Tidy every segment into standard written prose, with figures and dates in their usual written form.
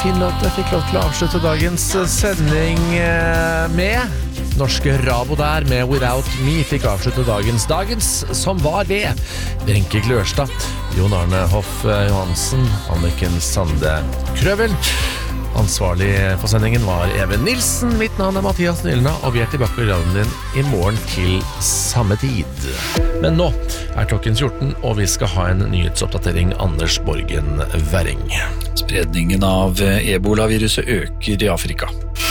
fin låt jeg fikk lov til å avslutte dagens sending med. Norske Rabo der med Without Me fikk avslutte dagens som var ved Wenche Glørstad, Jon Arne Hoff Johansen, Anniken Sande Krøvel. Ansvarlig for sendingen var Even Nilsen. Mitt navn Mathias Nylna, og vi tilbake i radioen din i morgen til samme tid. Men nå klokken 14, og vi skal ha en nyhetsoppdatering. Anders Borgen Werring. Spredningen av Ebola-viruset øker i Afrika.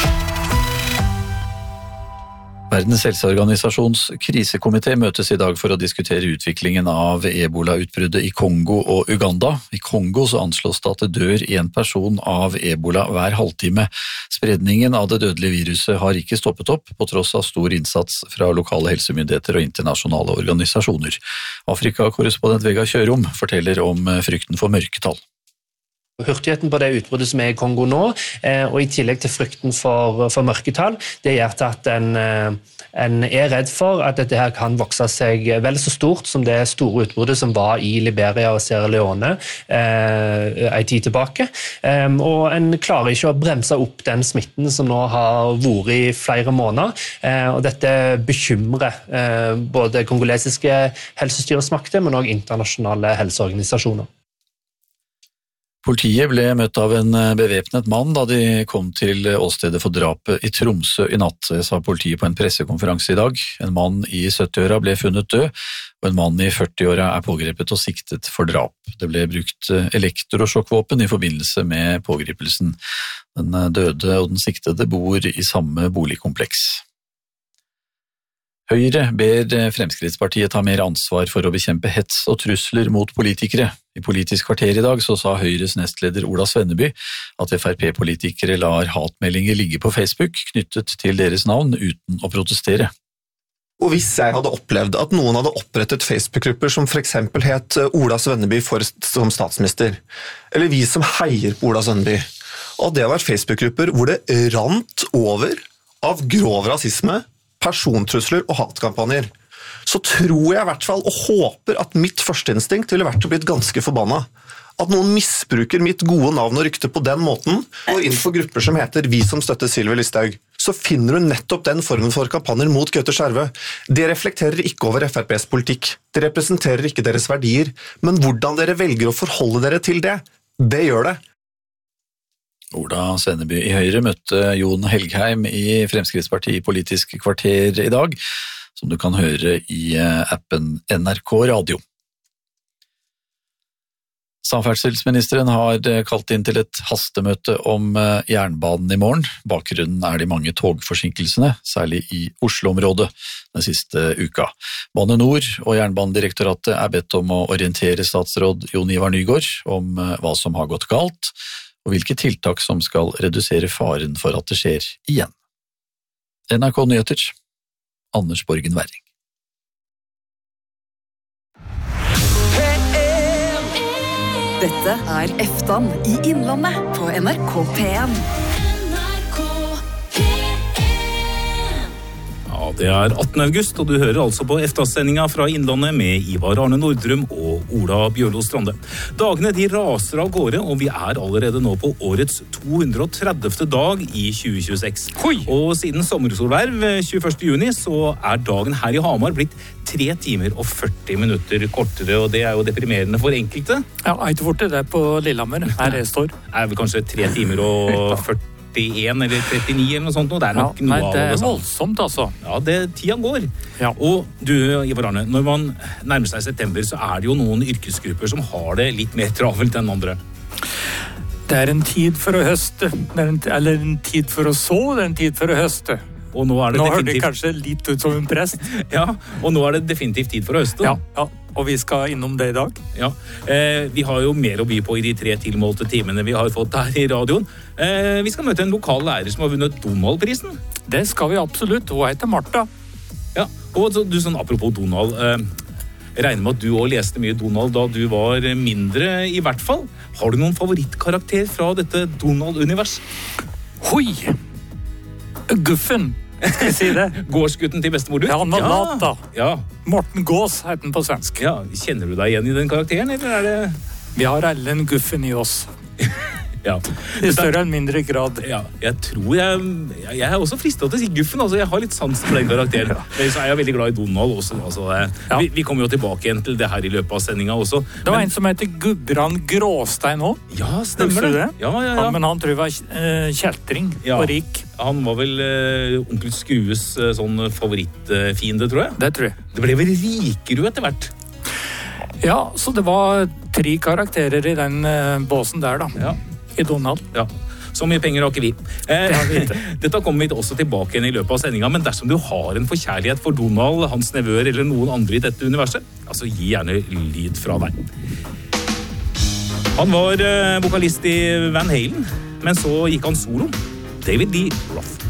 Verdens helseorganisasjons krisekomité møtes i dag for å diskutere utviklingen av Ebola-utbruddet i Kongo og Uganda. I Kongo så anslås det at det dør en person av Ebola hver halvtime. Spredningen av det dødelige viruset har ikke stoppet opp, på tross av stor innsats fra lokale helsemyndigheter og internasjonale organisasjoner. Afrika-korrespondent Vegard Kjørom forteller om frykten for mørketall. Hurtigheten på det utbruddet som i Kongo nå, og i tillegg til frykten for mørketall, det gjør at en redd for at dette her kan vokse seg vel så stort som det store utbruddet som var i Liberia og Sierra Leone en tid tilbake. Og en klarer ikke å bremse opp den smitten som nå har vært i flere måneder, og dette bekymrer både kongolesiske helsestyresmakter, men også internasjonale helseorganisasjoner. Politiet ble møtt av en bevæpnet mann da de kom til åstedet for drapet i Tromsø i natt, sa politiet på en pressekonferanse i dag. En mann i 70-åra ble funnet død, og en mann i 40-åra pågrepet og siktet for drap. Det ble brukt elektrosjokkvåpen i forbindelse med pågripelsen. Den døde og den siktede bor i samme boligkompleks. Høyre ber Fremskrittspartiet ta mer ansvar for å bekjempe hets og trusler mot politikere. I Politisk kvarter i dag så sa Høyres nestleder Ola Svenneby at FrP-politikere lar hatmeldinger ligge på Facebook knyttet til deres navn uten å protestere. Og hvis jeg hadde opplevd at noen hadde opprettet Facebook-grupper som for eksempel het Ola Svenneby som statsminister, eller vi som heier på Ola Svenneby, og det var Facebook-grupper hvor det rant over av grov rasisme, persontrusler og hatkampanjer, så tror jeg i hvert fall og håper at mitt førsteinstinkt ville vært å bli ganske forbanna. At noen misbruker mitt gode navn og rykte på den måten, og innenfor grupper som heter Vi som støtter Sylvi Listhaug, så finner du nettopp den formen for kampanjer mot Gaute Skjervø. Det reflekterer ikke over FrPs politikk, det representerer ikke deres verdier, men hvordan dere velger å forholde dere til det gjør det. Ola Svenneby i Høyre møtte Jon Helgheim i Fremskrittspartiet Politisk kvarter i dag, som du kan høre i appen NRK Radio. Samferdselsministeren har kalt inn til et hastemøte om jernbanen i morgen. Bakgrunnen de mange togforsinkelsene, særlig i Oslo-området den siste uka. Bane Nor og Jernbanedirektoratet bedt om å orientere statsråd Jon Ivar Nygård om hva som har gått galt, og hvilke tiltak som skal redusere faren for at det skjer igjen. NRK Nyheter, Anders Borgen Werring. Dette Eftan i Innlandet på NRK P1. Ja, det 18. august, og du hører altså på EFTA-sendinga fra Innlandet med Ivar Arne Nordrum og Ola Bjørlo Strande. Dagene de raser av gårde, og vi allerede nå på årets 230. dag i 2026. Oi! Og siden sommersolverv 21. juni, så dagen her i Hamar blitt 3 timer og 40 minutter kortere, og det jo deprimerende for enkelte. Ja, ikke fort det på Lillehammer, her det står. Vel kanskje 3 timer og 41 eller 39 eller noe sånt, og det nok noe av det. Det voldsomt, altså. Ja, tida går. Ja. Og du, Ivar Arne, når man nærmer seg september, så det jo noen yrkesgrupper som har det litt mer travelt enn andre. Det en tid for å høste, eller en tid for å så, det en tid for å høste. Og nå det nå definitivt... hører det kanskje litt ut som en prest. Ja, og nå det definitivt tid for å høste. Ja, og vi skal innom det i dag. Ja, vi har jo mer å by på i de 3 tilmålte timene vi har fått her i radioen. Vi skal møte en lokal lærer som har vunnet Donald-prisen. Det skal vi absolutt, hun heter Martha. Ja, og du, sånn apropos Donald, jeg regner med at du også leste mye Donald da du var mindre, i hvert fall. Har du noen favorittkarakter fra dette Donald-univers? Hoi! Guffen! Skal jeg si det? Gårdsgutten til bestemor, du? Ja, han var lat da. Ja. Morten Gås heter den på svensk. Ja, kjenner du deg igjen i den karakteren, eller det... Vi har alle en Guffen i oss. Ja. I større eller mindre grad. Ja, jeg tror jeg er også fristet til å si Guffen, altså jeg har litt sans for den karakteren. Men så er jeg veldig glad i Donald også. Altså, vi kommer jo tilbake igjen til det her i løpet av sendingen også. Det var en som heter Gudbrand Gråstein også. Ja, stemmer det. Ja. Men han tror jeg var kjeltring og rik. Han var vel onkel Skrues sånn favorittfiende, tror jeg. Det tror jeg. Det ble vel Rikerud etter hvert. Ja, så det var 3 karakterer i den båsen der da. Ja. I Donald. Ja. Så mye penger har ikke vi. Dette kommer vi også tilbake igjen i løpet av sendingen, men dersom du har en forkjærlighet for Donald, hans nevøer eller noen andre i dette universet, altså gi gjerne lyd fra deg. Han var vokalist i Van Halen, men så gikk han solo. David Lee Roth.